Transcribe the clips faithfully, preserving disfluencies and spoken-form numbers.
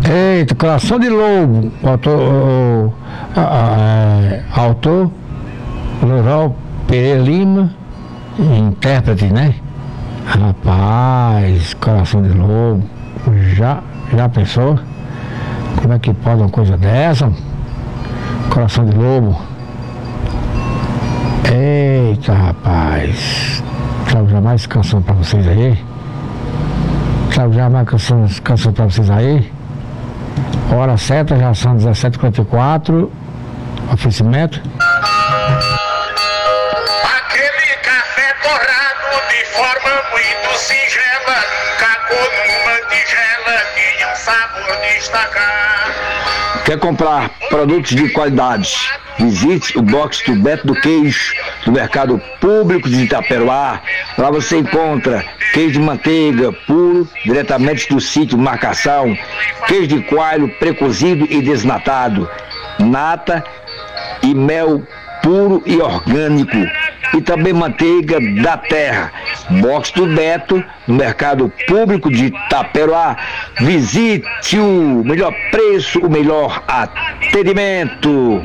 Eita, Coração de Lobo, autor, o, a, a, a, autor Loral Pereira Lima, intérprete, né? Rapaz, Coração de Lobo, já, já pensou? Como é que pode uma coisa dessa? Coração de Lobo. Eita, rapaz. Trago já mais canção pra vocês aí. Trago já mais canção, canção pra vocês aí. Hora certa, já são dezessete e quarenta e quatro. Oferecimento. Aquele café torrado de forma muito singela, cacou numa tigela de um sabor destacar. Quer comprar produtos de qualidade? Visite o box do Beto do Queijo, do Mercado Público de Itaperuá. Lá você encontra queijo de manteiga puro, diretamente do sítio Marcação, queijo de coalho precozido e desnatado, nata e mel puro e orgânico, e também manteiga da terra. Box do Beto, no Mercado Público de Itaperuá. Visite o melhor preço, o melhor atendimento.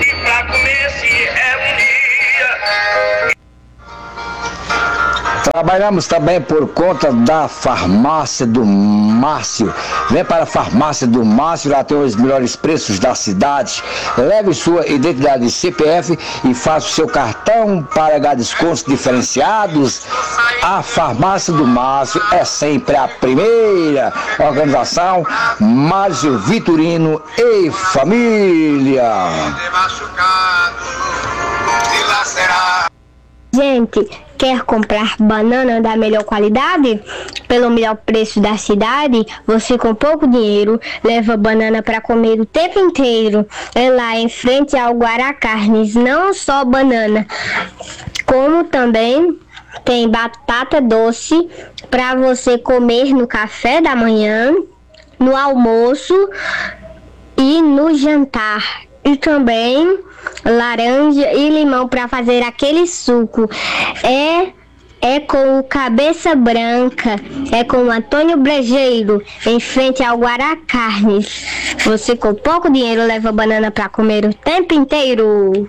Trabalhamos também por conta da Farmácia do Márcio. Vem para a Farmácia do Márcio, lá tem os melhores preços da cidade. Leve sua identidade C P F e faça o seu cartão para ganhar descontos diferenciados. A Farmácia do Márcio é sempre a primeira. Organização Márcio Vitorino e família. Gente, quer comprar banana da melhor qualidade? Pelo melhor preço da cidade? Você com pouco dinheiro leva banana para comer o tempo inteiro. É lá em frente ao Guará Carnes, não só banana, como também tem batata doce para você comer no café da manhã, no almoço e no jantar. E também laranja e limão para fazer aquele suco. É é com o Cabeça Branca, é com o Antônio Brejeiro, em frente ao Guará Carnes. Você com pouco dinheiro leva banana para comer o tempo inteiro.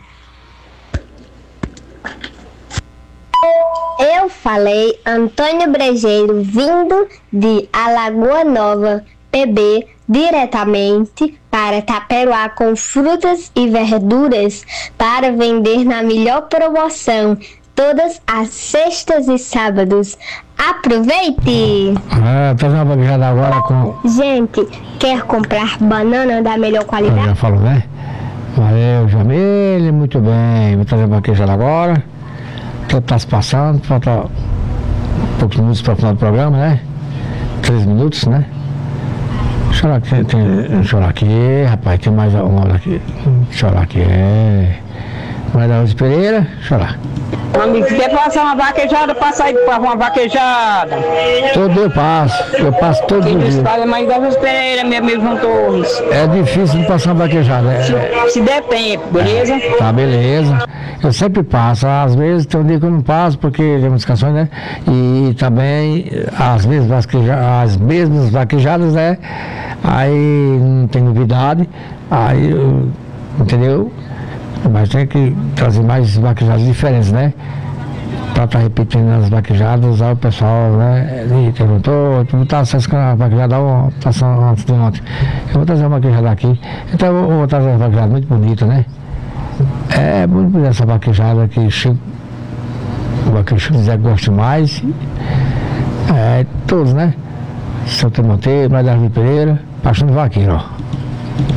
Eu falei Antônio Brejeiro, vindo de Alagoa Nova, P B, diretamente para Itaperuá com frutas e verduras para vender na melhor promoção, todas as sextas e sábados. Aproveite! É, fazer uma vaquejada agora com... Gente, quer comprar banana da melhor qualidade? Já falou, né? Valeu, Jamile, muito bem. Vou trazer uma vaquejada agora. O tempo está se passando, falta poucos minutos para o final do programa, né? Três minutos, né? Chorar aqui, tem, tem chorar aqui, rapaz, tem mais uma hora aqui. Chorar aqui, é. Maria Rosa Pereira, chorar. Amigo, se quer passar uma vaquejada, passa aí para uma vaquejada. Todo dia eu passo, eu passo todo dia. Espalha mais da Rosa Pereira, meu amigo João Torres. É difícil de passar uma vaquejada. É, se, se der tempo, beleza? É, tá, beleza. Eu sempre passo, às vezes tem um dia que eu não passo, porque tem muitas canções, né? E também, às vezes, as mesmas vaquejadas, né? Aí não tem novidade, aí, entendeu? Mas tem que trazer mais vaquejadas diferentes, né? Pra estar tá repetindo as vaquejadas, aí o pessoal, né? E perguntou, tu tá acessando a vaquejada antes de ontem. Eu vou trazer uma vaquejada aqui. Então eu vou trazer uma vaquejada muito bonita, né? É muito bonita essa vaquejada que Chico, o Chico Zé gosta mais. É, todos, né? Seu Monteiro, Maria Pereira, Paixão do Vaqueiro, ó.